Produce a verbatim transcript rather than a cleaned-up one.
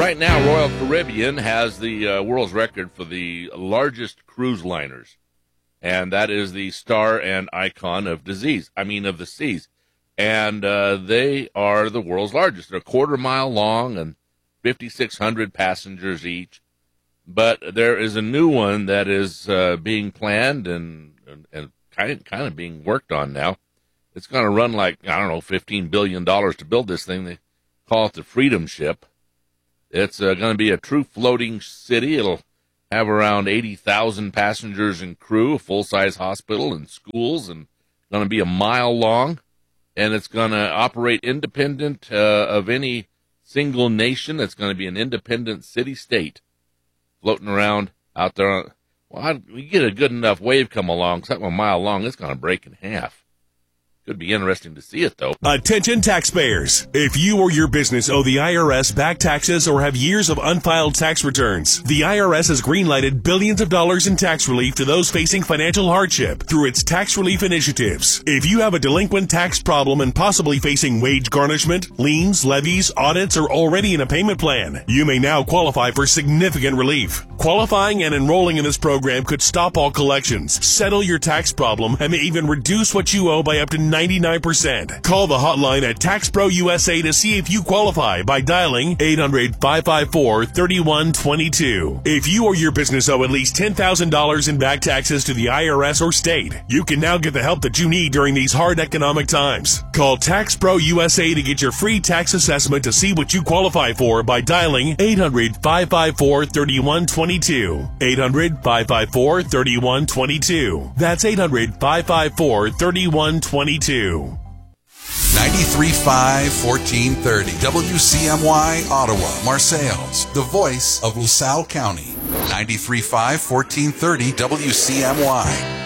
right now, Royal Caribbean has the uh, world's record for the largest cruise liners, and that is the Star and Icon of disease. I mean, of the seas, and uh, they are the world's largest. They're a quarter mile long and fifty-six hundred passengers each. But there is a new one that is uh, being planned and, and and kind of, kind of being worked on now. It's going to run like, I don't know, fifteen billion dollars to build this thing. They call it the Freedom Ship. It's uh, going to be a true floating city. It'll have around eighty thousand passengers and crew, a full-size hospital and schools, and going to be a mile long. And it's going to operate independent uh, of any single nation. It's going to be an independent city-state floating around out there. Well, we get a good enough wave come along, something a mile long, it's going to break in half. Could be interesting to see it, though. Attention taxpayers. If you or your business owe the I R S back taxes or have years of unfiled tax returns, the I R S has greenlighted billions of dollars in tax relief to those facing financial hardship through its tax relief initiatives. If you have a delinquent tax problem and possibly facing wage garnishment, liens, levies, audits, or already in a payment plan, you may now qualify for significant relief. Qualifying and enrolling in this program could stop all collections, settle your tax problem, and may even reduce what you owe by up to ninety-nine percent. Call the hotline at Tax Pro U S A to see if you qualify by dialing eight hundred, five five four, three one two two. If you or your business owe at least ten thousand dollars in back taxes to the I R S or state, you can now get the help that you need during these hard economic times. Call Tax Pro U S A to get your free tax assessment to see what you qualify for by dialing eight hundred, five five four, three one two two. eight hundred, five five four, three one two two. That's eight hundred, five five four, three one two two. ninety-three point five, fourteen thirty W C M Y, Ottawa, Marseilles, the voice of LaSalle County. ninety-three point five, fourteen thirty W C M Y.